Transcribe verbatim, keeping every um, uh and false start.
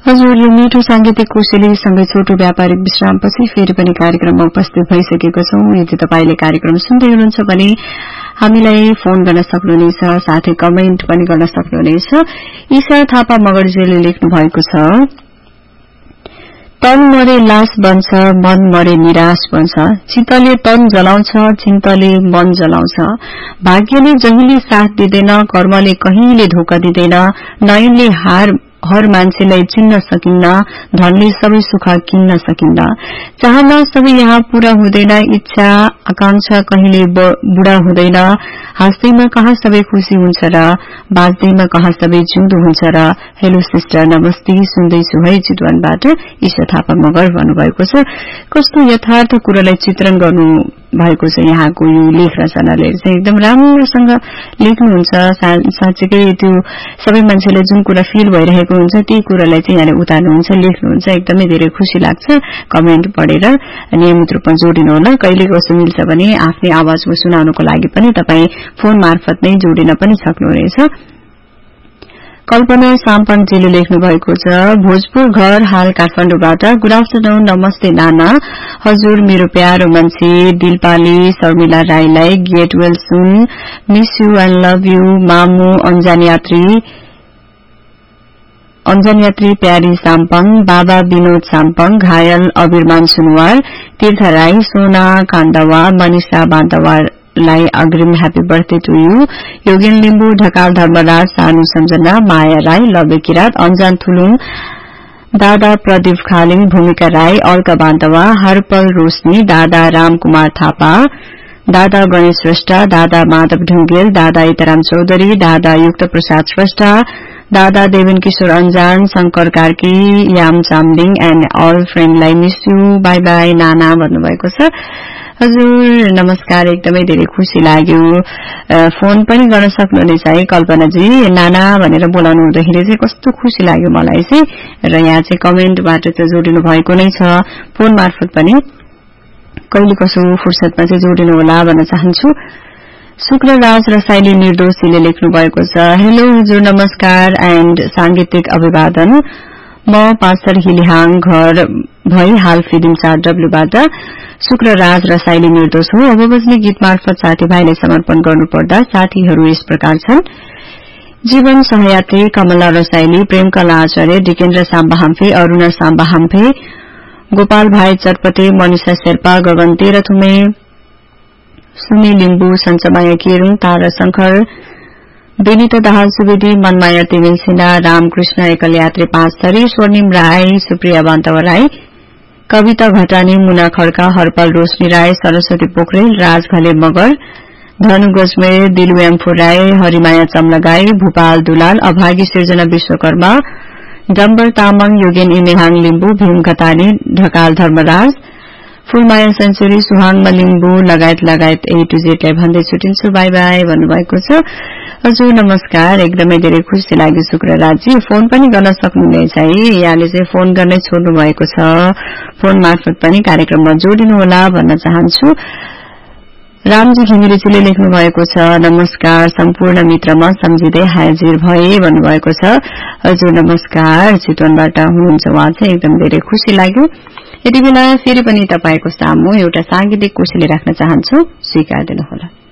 हजुर, यो मिठो सांगीतिक कोसेली सँगै छोटो व्यापारिक विश्रामपछि फेरि पनि कार्यक्रममा उपस्थित भइसकेको छौं। यदि तपाईले कार्यक्रम सुन्दै हुनुहुन्छ भने हामीलाई फोन गर्न सक्नुहुनेछ, साथै कमेन्ट पनि गर्न सक्नुहुनेछ। ईशा थापा मगरजीले लेख्नु भएको छ, तन मरे लास बन्छ, मन मरे निराश बन्छ, चित्तले तन जलाउँछ, चिन्तले मन जलाउँछ, भाग्यले जहिले साथ दिँदैन, कर्मले कहिल्यै धोका दिँदैन, नयनले हार हर मान्छेलाई चिन्न सकिन्न, धनले सबै सुख किन्न सकिन्न, चाहना सबै यहाँ पूरा हुँदैन, इच्छा आकांक्षा कहिले बुढा हुँदैन, हाँस्दैमा कहाँ सबै खुशी हुन्छ र बाँच्दैमा कहाँ सबै जिउँदो हुन्छ र। हेलो सिस्टर, नमस्ते, सुन्दैछु है चितवनबाट ईशा थापा मगर भन्नुभएको छ। कस्तो यथार्थ कुरालाई चित्रण गर्नु भएको छ यहाँको यो लेख रचनाले चाहिँ एकदम राम्रोसँग लेख्नुहुन्छ। साँच्चीकै त्यो सबै मान्छेलाई जुन कुरा फिल भइरहेको हुन्छ त्यही कुरालाई चाहिँ यहाँले उतार्नुहुन्छ, लेख्नुहुन्छ। एकदमै धेरै खुशी लाग्छ कमेन्ट पढेर। नियमित रूपमा जोडिनु होला। कहिले कसो मिल्छ भने आफ्नै आवाजमा सुनाउनको लागि पनि तपाई फोन मार्फत नै जोडिन पनि सक्नुहुनेछ। कल्पना साम्पनजीले लेख्नु भएको छ, भोजपुर घर, हाल काठमाडौँबाट। गुड आफ्टरनुन, नमस्ते नाना। हजुर, मेरो प्यारो मान्छे दिलपाली शर्मिला राईलाई get well soon, miss you and love you. मामु अन्जान यात्री अन्जन यात्री प्यारी साम्पङ, बाबा विनोद साम्पङ, घायल अबिरमान सुनवार, तीर्थ राई, सोना काण्डवा, मनिषा बान्तवारलाई अग्रिम ह्यापी बर्थडे टु यू। योगेन लिम्बू, ढकाल धर्मराज, सानु सम्झना, माया राई, लबे किरात, अन्जान थुलुङ, दादा प्रदीप खालिङ, भूमिका राई, अल्का बान्तवा, हरपल रोशनी, दादा रामकुमार थापा, दादा गणेश श्रेष्ठ, दादा माधव ढुंगेल, दादा इतराम चौधरी, दादा युक्त प्रसाद श्रेष्ठ, दादा देवेन किशोर अन्जान, शंकर कार्की, याम Chamling and all फ्रेन्डलाई miss you, by by नाना भन्नुभएको छ। हजुर, नमस्कार, एकदमै धेरै खुशी लाग्यो। फोन पनि गर्न सक्नुहुनेछ है कल्पनाजी। नाना भनेर बोलाउनु हुँदाखेरि चाहिँ कस्तो खुशी लाग्यो मलाई चाहिँ। र यहाँ चाहिँ कमेन्टबाट चाहिँ जोडिनु भएको नै छ। फोन मार्फत पनि कहिले कसो फुर्सदमा चाहिँ जोडिनु होला भन्न चाहन्छु। शुक्रराज रसाइली निर्दोषीले लेख्नु भएको छ, हेलो हजुर, नमस्कार एण्ड सांगीतिक अभिवादन। म पास्टर हिलिहाङ घर भई हाल फिल्म चार डब्ल्यूबाट शुक्रराज रसाइली निर्दोष हो। अब बज्ने गीत मार्फत साथीभाइलाई समर्पण गर्नुपर्दा साथीहरू यस प्रकार छन्। जीवन सहयात्री कमला रसाइली, प्रेमकला आचार्य, डिकेन्द्र साम्बा हम्फे, अरूणा साम्बा हम्फे, गोपाल भाई चटपटे, मनिषा शेर्पा, गगन तेह्रथुमे, सुमी लिम्बू, सञ्चमाया केरूङ, तारा शंकर, विनिता दाहाल सुवेदी, मनमाया तिमेल सिन्हा, रामकृष्ण एकल यात्री पाँच थरी, स्वर्णिम राई, सुप्रिया बान्तवा राई, कविता घटानी, मुना खड्का, हरपाल रोशनी राई, सरस्वती पोखरेल, राज घले मगर, धनु गजमेर, दिलुयाम्फो राई, हरिमाया चम्लगाई, भूपाल दुलाल, अभागी सिर्जना विश्वकर्मा, डम्बर तामाङ, योगेन इमेहाङ लिम्बू, भीम घतानी, ढकाल धर्मराज, फूलमाया सेन्चुरी, सुहाङमा लिम्बू लगायत लगायत ए टू जेडलाई भन्दै छुटिन्छु, बाई बाई भन्नुभएको छ। हजुर, नमस्कार, एकदमै धेरै खुशी लाग्यो शुक्रराजी। फोन पनि गर्न सक्नुहुनेछ है, यहाँले चाहिँ फोन गर्नै छोड्नु भएको छ। फोन मार्फत पनि कार्यक्रममा जोडिनु होला भन्न चाहन्छु। रामजी घिमिरेजीले लेख्नु भएको छ, नमस्कार, सम्पूर्ण मित्रमा सम्झिँदै हाजिर भए भन्नुभएको छ। हजुर, नमस्कार, चितवनबाट हुनुहुन्छ उहाँ चाहिँ, एकदम धेरै खुशी लाग्यो। यति बेला फेरि पनि तपाईको सामु एउटा सांगीतिक कोसेली राख्न चाहन्छु, स्वीकार दिनुहोला।